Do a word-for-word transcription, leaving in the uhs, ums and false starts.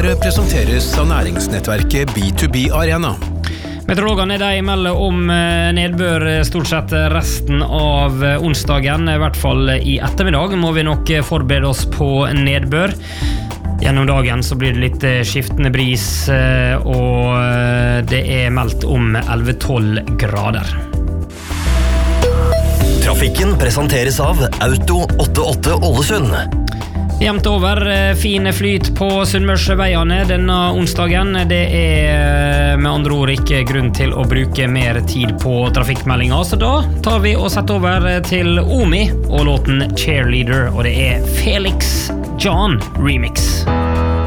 Værvarselet presenteres av næringsnettverket B to B Arena. Meteorologene de melder om nedbør stort sett resten av onsdagen, I hvert fall I ettermiddag må vi nok forberede oss på nedbør. Gjennom dagen så blir det litt skiftende bris, og det er meldt om elleve til tolv grader. Trafikken presenteres av Auto åttiåtte Ålesund. Jevnt over, fin flyt på Sunnmørsveiene denne onsdagen. Det er med andre ord ikke grunn til å bruke mer tid på trafikkmeldinger, så da tar vi og setter over til Omi og låten Cheerleader, og det er Felix John Remix.